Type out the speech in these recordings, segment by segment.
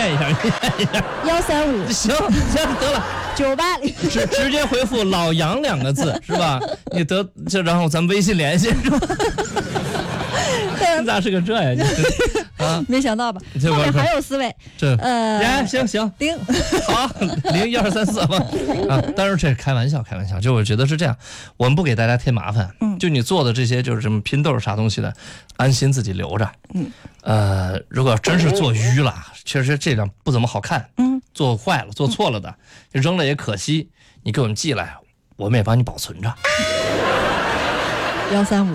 验一下 135。 行得了 980， 直接回复老杨2个字是吧？你得这，然后咱们微信联系是吧？你咋是个这呀？你啊， 没想到吧？后面还有4位。 行 0 好01234吧啊！当然这开玩笑，就我觉得是这样，我们不给大家添麻烦。就你做的这些就是什么拼豆啥东西的，安心自己留着。如果真是做淤了，确实这样不怎么好看。做坏了、做错了的，扔了也可惜。你给我们寄来，我们也帮你保存着。 135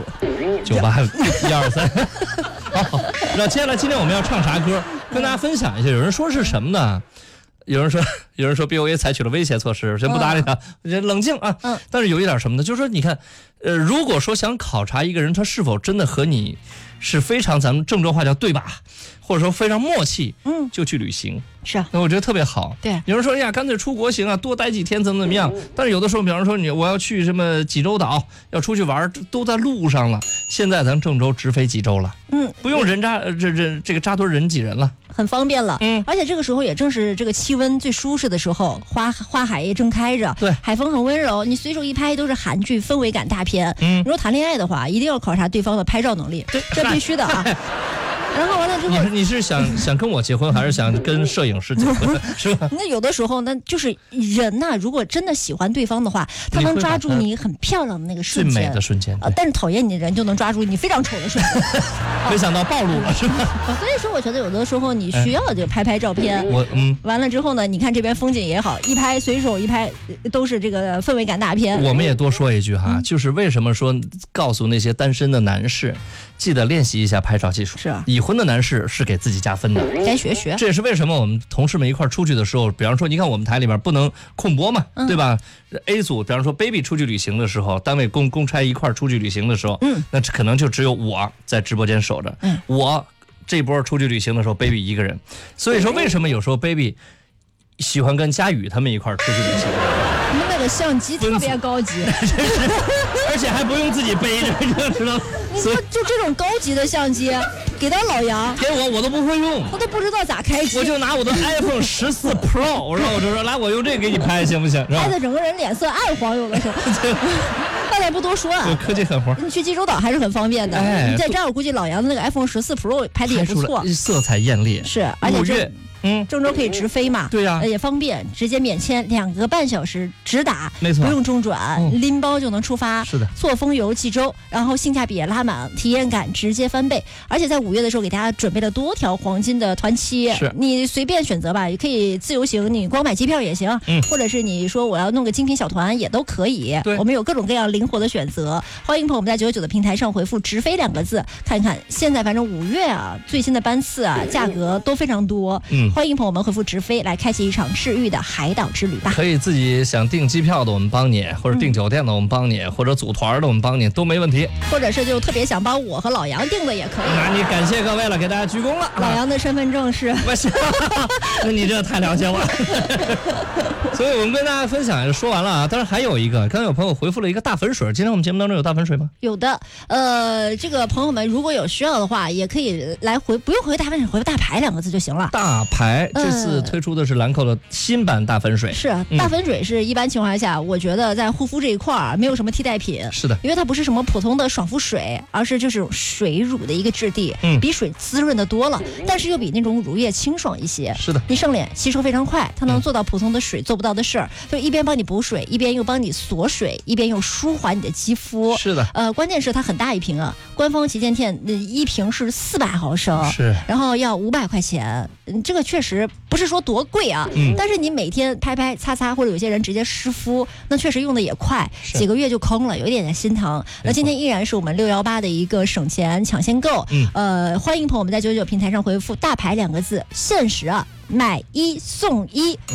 98 123。好，然后接下来今天我们要唱啥歌，跟大家分享一下。有人说是什么呢？有人说 BOA 采取了威胁措施，先不搭理他，冷静啊。但是有一点什么呢？就是说，你看，如果说想考察一个人他是否真的和你是非常咱们郑州话叫对吧，或者说非常默契，就去旅行。 是啊， 那我觉得特别好。 对， 有人说，哎呀，干脆出国行啊，多待几天怎么样？但是有的时候，比方说我要去什么济州岛，要出去玩，都在路上了。现在咱郑州直飞济州了，不用这个扎堆人挤人了， 很方便了。而且这个时候也正是这个气温最舒适的时候，花海也正开着， 对， 海风很温柔，你随手一拍都是韩剧氛围感大片。如果谈恋爱的话，一定要考察对方的拍照能力，这必须的啊。然后完了之后， 你是想跟我结婚，还是想跟摄影师结婚？是吧？ 那有的时候，那就是人呐，如果真的喜欢对方的话，他能抓住你很漂亮的那个瞬间， 最美的瞬间。 但是讨厌你的人就能抓住你非常丑的瞬间。 没想到暴露了，是吧？ 所以说，我觉得有的时候你需要就拍照片。完了之后呢，你看这边风景也好，一拍随手一拍都是这个氛围感大片。 我们也多说一句哈，就是为什么说告诉那些单身的男士，记得练习一下拍照技术。 是啊， 已婚的男士是给自己加分的， 该学。 这也是为什么我们同事们一块出去的时候，比方说，你看我们台里边不能空播嘛，对吧？A 组，比方说 baby 出去旅行的时候，单位公差一块出去旅行的时候，那可能就只有我在直播间守着。我这波出去旅行的时候 ，baby 一个人。所以说，为什么有时候 baby 喜欢跟佳宇他们一块出去旅行？ 你们那个相机特别高级， 而且还不用自己背着，你知道吗？ 你说就这种高级的相机，给到老杨， 给我都不会用， 我都不知道咋开机。 我就拿我的 iPhone 14 Pro， 然后我就说来，我用这个给你拍行不行？ 拍的整个人脸色暗黄，有的时候。大家不多说啊， 科技很活。 你去济州岛还是很方便的。你在这儿，我估计老杨的那个 iPhone 14 Pro 拍的也不错， 色彩艳丽。 是，而且郑州可以直飞嘛？ 对呀， 也方便，直接免签，2个半小时直达， 没错， 不用中转，拎包就能出发。 是的， 错峰游济州，然后性价比也拉满，体验感直接翻倍。而且在5月的时候，给大家准备了多条黄金的团期，你随便选择吧，也可以自由行，你光买机票也行，或者是你说我要弄个精品小团也都可以。我们有各种各样灵活的选择。欢迎朋友们在999的平台上回复直飞2个字，看一看现在反正5月啊，最新的班次啊，价格都非常多。欢迎朋友们回复直飞，来开启一场治愈的海岛之旅吧。 可以自己想订机票的我们帮你，或者订酒店的我们帮你，或者组团的我们帮你，都没问题。 或者是就特别想帮我和老杨订的也可以。 那你感谢各位了，给大家鞠躬了。 老杨的身份证是？ 那你这太了解我了。所以我们跟大家分享说完了啊，当然还有一个，刚才有朋友回复了一个大粉水，今天我们节目当中有大粉水吗？ 有的，这个朋友们如果有需要的话，也可以来回，不用回大粉水，回大牌2个字就行了。 大牌这次推出的是兰蔻的新版大粉水。 是大粉水是一般情况下，我觉得在护肤这一块没有什么替代品。 是的， 因为它不是什么普通的爽肤水，而是就是水乳的一个质地，比水滋润的多了，但是又比那种乳液清爽一些。 是的， 你上脸吸收非常快，它能做到普通的水做不到的事儿，就一边帮你补水，一边又帮你锁水，一边又舒缓你的肌肤。 是的， 关键是它很大一瓶啊，官方旗舰店一瓶是400毫升， 是， 然后要500块钱，这个确实不是说多贵啊，但是你每天拍拍擦擦，或者有些人直接湿敷，那确实用的也快，几个月就空了，有一点点心疼。那今天依然是我们618的一个省钱抢先购，欢迎朋友们在999平台上回复大牌2个字，限时啊，买1送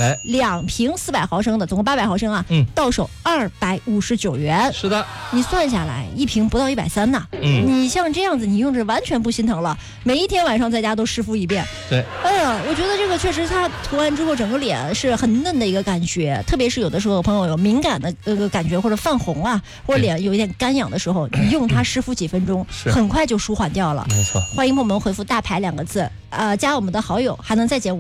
1，2瓶400毫升的，总共800毫升啊，到手259元。 是的， 你算下来一瓶不到130呐。你像这样子，你用着完全不心疼了，每一天晚上在家都湿敷一遍。 对， 哎呀，我觉得这个确实，它涂完之后整个脸是很嫩的一个感觉，特别是有的时候朋友有敏感的感觉或者泛红啊，或者脸有一点干痒的时候，你用它湿敷几分钟，很快就舒缓掉了。 没错， 欢迎朋友们回复大牌2个字，加我们的好友，还能再减